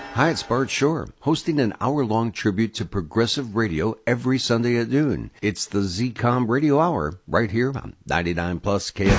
Hi, it's Bart Shore, hosting an hour-long tribute to progressive radio every Sunday at noon. It's the ZCOM Radio Hour, right here on 99 Plus KFI.